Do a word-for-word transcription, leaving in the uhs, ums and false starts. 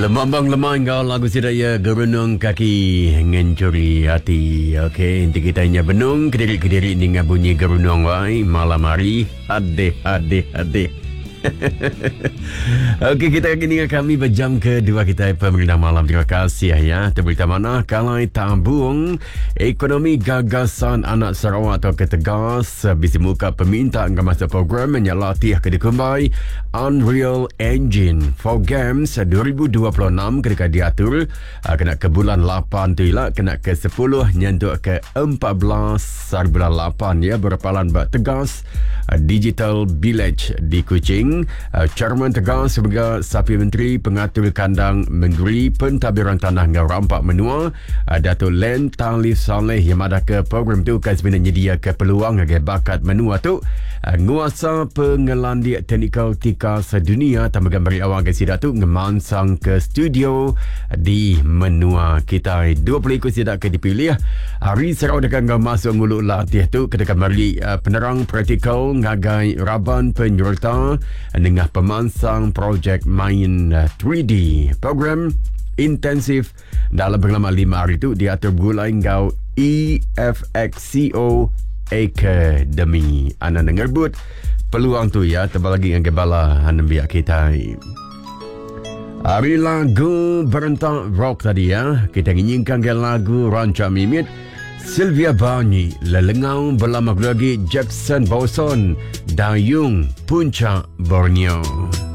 Lemambang lemah kau lagu sedaya gerunung kaki ngencuri hati. Okey, nanti kita hanya benung kediri-kediri dengan bunyi gerunung wai malam hari. Ade ade ade. Okey, kita lagi dengan kami berjam kedua kita pemerintah malam. Terima kasih ya. Terberita mana kalai tabung ekonomi gagasan anak Sarawak atau ketegas bisi muka peminta ke masa program menyalatih ke dikumbai Unreal Engine for Games dua ribu dua puluh enam ketika diatur kena ke bulan lapan tu ialah kena ke sepuluh nyentuk ke empat belas bulan lapan ya berpalan buat tegas Digital Village di Kuching. Uh, Chairman tegas sebagai Sapi Menteri Pengatur Kandang Menggeri Pentadbiran Tanah dengan Rampak Menua uh, Datuk Len Talif Saleh yang ada ke program tu kan sebenarnya dia ke peluang agar bakat menua tu uh, nguasa pengelandi teknikal tika sedunia tambah beri awal ke sidak tu ngemansang ke studio di Menua kita dua puluh ikut sidak ke dipilih hari Sarawak dekat masuk nguluk latih tu ketika beri uh, penerang praktikal ngagai Raban Penyerta dengan pemansang projek main tiga D program intensif dalam berlama lima hari itu diatur gulai ngau E F X C O Academy. Anda dengar but peluang tu ya tebal lagi dengan gebala anda biar kita. Hari lagu berentak rock tadi ya. Kita nyanyikan ke lagu Ranca Mimit Sylvia Bani, Lelengau berlama lagi Jackson Bawson, Dayung, Puncak Borneo.